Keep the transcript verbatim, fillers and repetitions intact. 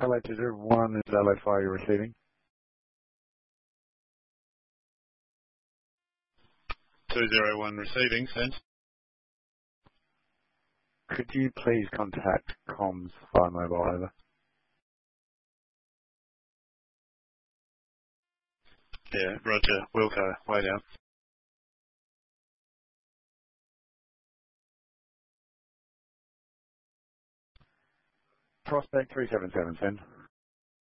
Hello two zero one, is L F I you're receiving? two zero one receiving, sense. Could you please contact comms via mobile over? Yeah, roger. Wilco, wait out. Prospect three seven seven, send.